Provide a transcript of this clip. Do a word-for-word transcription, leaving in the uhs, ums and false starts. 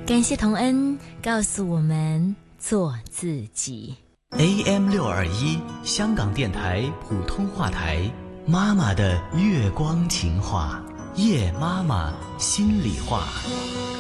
感谢童恩告诉我们做自己。 A M 六二一香港电台普通话台，妈妈的月光情话，夜妈妈心里话。